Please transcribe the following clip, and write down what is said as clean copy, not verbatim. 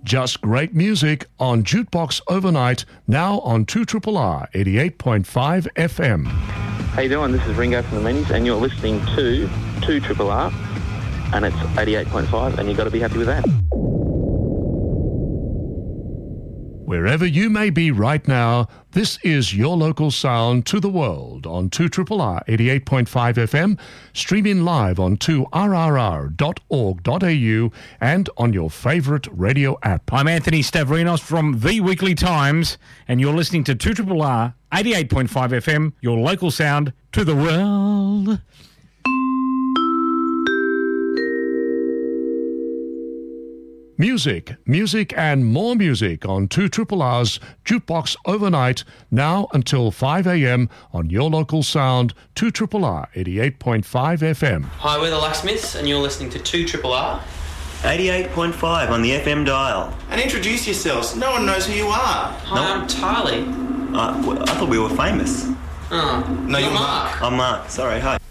Just great music on Jukebox Overnight, now on 2RRR 88.5 FM. How you doing? This is Ringo from the Mennies, and you're listening to 2RRR, and it's 88.5, and you've got to be happy with that. Wherever you may be right now, this is your local sound to the world on 2RRR 88.5 FM, streaming live on 2rrr.org.au and on your favourite radio app. I'm Anthony Stavrinos from The Weekly Times, and you're listening to 2RRR 88.5 FM, your local sound to the world. Music and more music on 2RRR's Jukebox Overnight, now until 5 a.m. on your local sound, 2RRR 88.5 FM. Hi, we're the Locksmiths, and you're listening to 2RRR 88.5 on the FM dial. And introduce yourselves. No one knows who you are. Hi, I'm Tylee. I thought we were famous. Oh, No, you're Mark. I'm Mark. Sorry, hi.